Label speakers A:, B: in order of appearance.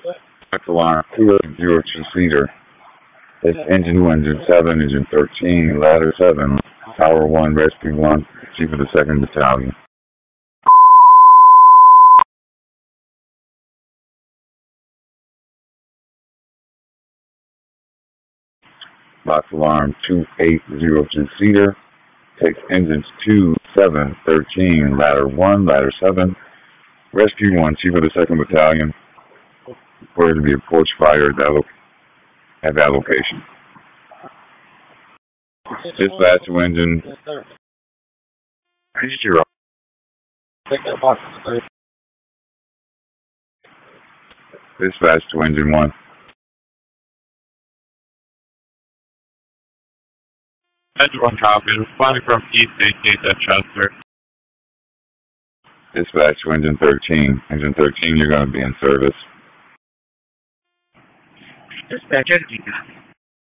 A: That's alarm 2802 Cedar. It's engine 1, engine 7, engine 13, ladder 7, tower 1, rescue 1, chief of the 2nd Battalion. Box alarm 2802 Cedar. Takes engines 2, 7, 13, ladder 1, ladder 7, rescue 1, chief of the 2nd Battalion. Reported to be a porch fire at that location. Dispatch to engine 0. Dispatch to engine 1.
B: Engine 1 copy. Responding from East 88th at Chester.
A: Dispatch to engine 13. Engine 13, you're going to be in service.
C: Dispatch, engine copy.